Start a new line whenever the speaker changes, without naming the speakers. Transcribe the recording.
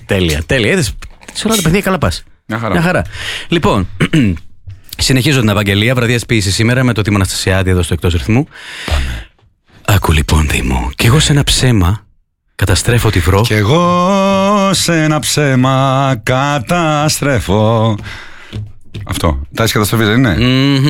Τέλεια. Είδες, σε όλα τα παιδιά καλά πας. Μια χαρά. Λοιπόν, συνεχίζω την Ευαγγελία, βραδιάς ποίηση σήμερα με το Δήμο Αναστασιάδη εδώ στο Εκτός Ρυθμού.
Πάμε.
Άκου λοιπόν, Δήμο, κι εγώ σε ένα ψέμα καταστρέφω τη βρω.
Κι εγώ σε ένα ψέμα καταστρέφω. Αυτό. Τάση καταστροφή δεν είναι?